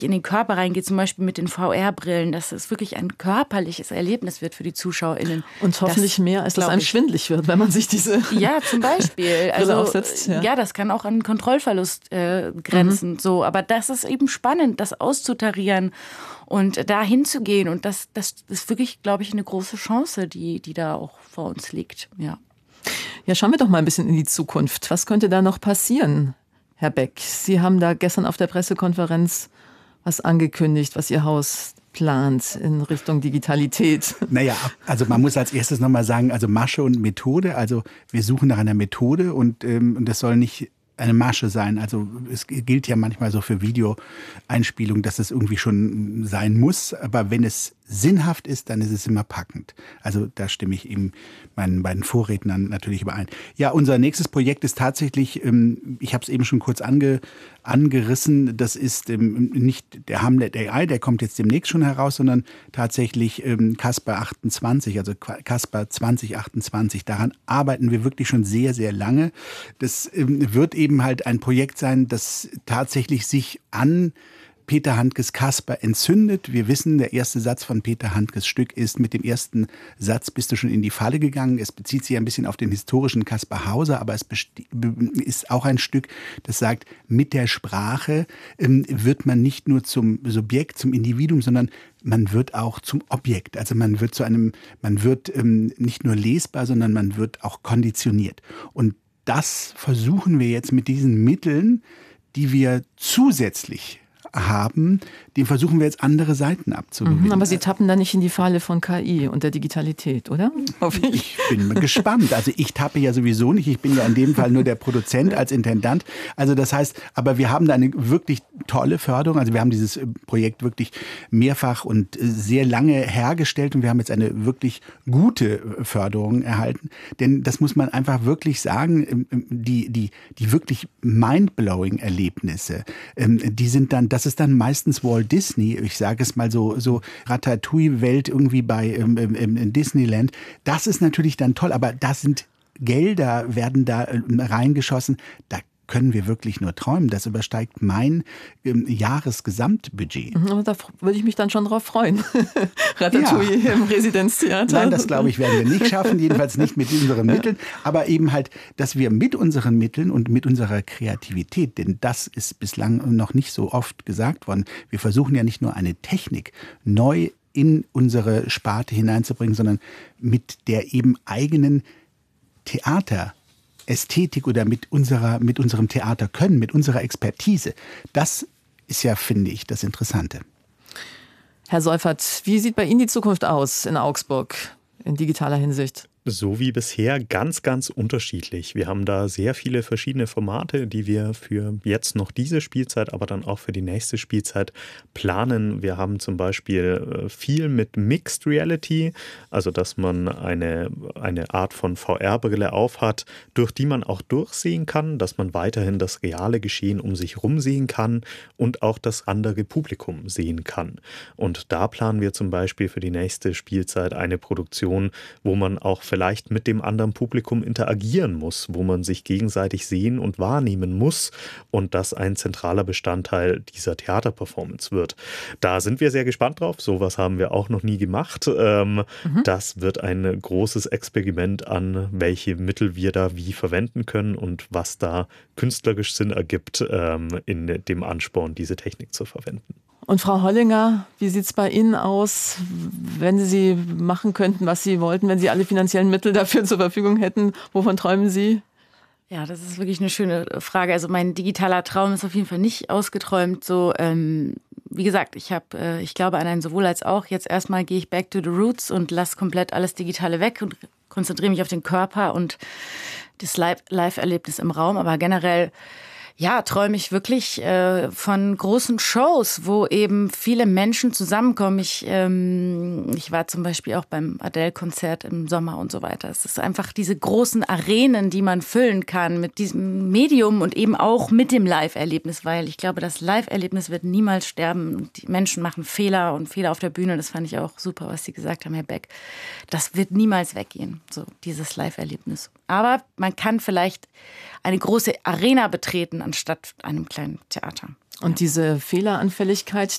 in den Körper reingeht, zum Beispiel mit den VR-Brillen, dass es wirklich ein körperliches Erlebnis wird für die ZuschauerInnen. Und hoffentlich mehr, als dass einem schwindelig wird, wenn man sich diese Ja, zum Beispiel. Brille aufsetzt. Ja, das kann auch an Kontrollverlust grenzen. So. Aber das ist eben spannend, das auszutarieren und da hinzugehen. Und das ist wirklich, glaube ich, eine große Chance, die da auch vor uns liegt. Ja. Ja, schauen wir doch mal ein bisschen in die Zukunft. Was könnte da noch passieren, Herr Beck? Sie haben da gestern auf der Pressekonferenz was angekündigt, was Ihr Haus plant in Richtung Digitalität. Naja, also man muss als erstes nochmal sagen, also Masche und Methode, also wir suchen nach einer Methode und das soll nicht eine Masche sein. Also es gilt ja manchmal so für Videoeinspielungen, dass es irgendwie schon sein muss, aber wenn es sinnhaft ist, dann ist es immer packend. Also da stimme ich eben meinen beiden Vorrednern natürlich überein. Ja, unser nächstes Projekt ist tatsächlich, ich habe es eben schon kurz angerissen, das ist nicht der Hamlet AI, der kommt jetzt demnächst schon heraus, sondern tatsächlich Caspar 28, also Caspar 2028. Daran arbeiten wir wirklich schon sehr, sehr lange. Das wird eben halt ein Projekt sein, das tatsächlich sich an Peter Handkes Caspar entzündet. Wir wissen, der erste Satz von Peter Handkes Stück ist: Mit dem ersten Satz bist du schon in die Falle gegangen. Es bezieht sich ein bisschen auf den historischen Caspar Hauser, aber es ist auch ein Stück, das sagt, mit der Sprache wird man nicht nur zum Subjekt, zum Individuum, sondern man wird auch zum Objekt. Also man wird nicht nur lesbar, sondern man wird auch konditioniert. Und das versuchen wir jetzt mit diesen Mitteln, die wir zusätzlich haben, dem versuchen wir jetzt andere Seiten abzugewinnen. Aber Sie tappen da nicht in die Falle von KI und der Digitalität, oder? Ich bin gespannt. Also ich tappe ja sowieso nicht. Ich bin ja in dem Fall nur der Produzent als Intendant. Also das heißt, aber wir haben da eine wirklich tolle Förderung. Also wir haben dieses Projekt wirklich mehrfach und sehr lange hergestellt und wir haben jetzt eine wirklich gute Förderung erhalten. Denn das muss man einfach wirklich sagen, die wirklich mindblowing Erlebnisse, die sind dann, das ist dann meistens Walt Disney, ich sage es mal so Ratatouille-Welt irgendwie bei in Disneyland. Das ist natürlich dann toll, aber da sind Gelder, werden da reingeschossen. Da können wir wirklich nur träumen. Das übersteigt mein Jahresgesamtbudget. Da würde ich mich dann schon drauf freuen. Ratatouille im Residenztheater. Nein, das glaube ich, werden wir nicht schaffen, jedenfalls nicht mit unseren Mitteln. Aber eben halt, dass wir mit unseren Mitteln und mit unserer Kreativität, denn das ist bislang noch nicht so oft gesagt worden, wir versuchen ja nicht nur eine Technik neu in unsere Sparte hineinzubringen, sondern mit der eben eigenen Theaterästhetik oder mit unserem Theaterkönnen, mit unserer Expertise. Das ist ja, finde ich, das Interessante. Herr Seufert, wie sieht bei Ihnen die Zukunft aus in Augsburg in digitaler Hinsicht? So wie bisher ganz, ganz unterschiedlich. Wir haben da sehr viele verschiedene Formate, die wir für jetzt noch diese Spielzeit, aber dann auch für die nächste Spielzeit planen. Wir haben zum Beispiel viel mit Mixed Reality, also dass man eine Art von VR-Brille aufhat, durch die man auch durchsehen kann, dass man weiterhin das reale Geschehen um sich herum sehen kann und auch das andere Publikum sehen kann. Und da planen wir zum Beispiel für die nächste Spielzeit eine Produktion, wo man auch vielleicht mit dem anderen Publikum interagieren muss, wo man sich gegenseitig sehen und wahrnehmen muss und das ein zentraler Bestandteil dieser Theaterperformance wird. Da sind wir sehr gespannt drauf. Sowas haben wir auch noch nie gemacht. Das wird ein großes Experiment an, welche Mittel wir da wie verwenden können und was da künstlerisch Sinn ergibt in dem Ansporn, diese Technik zu verwenden. Und Frau Hollinger, wie sieht es bei Ihnen aus, wenn Sie machen könnten, was Sie wollten, wenn Sie alle finanziellen Mittel dafür zur Verfügung hätten? Wovon träumen Sie? Ja, das ist wirklich eine schöne Frage. Also mein digitaler Traum ist auf jeden Fall nicht ausgeträumt. So, wie gesagt, ich glaube an ein sowohl als auch. Jetzt erstmal gehe ich back to the roots und lasse komplett alles Digitale weg und konzentriere mich auf den Körper und das Live-Erlebnis im Raum. Aber generell träume ich wirklich von großen Shows, wo eben viele Menschen zusammenkommen. Ich war zum Beispiel auch beim Adele-Konzert im Sommer und so weiter. Es ist einfach diese großen Arenen, die man füllen kann mit diesem Medium und eben auch mit dem Live-Erlebnis, weil ich glaube, das Live-Erlebnis wird niemals sterben. Und die Menschen machen Fehler und Fehler auf der Bühne. Das fand ich auch super, was Sie gesagt haben, Herr Beck. Das wird niemals weggehen, so dieses Live-Erlebnis. Aber man kann vielleicht eine große Arena betreten, anstatt einem kleinen Theater. Und diese Fehleranfälligkeit,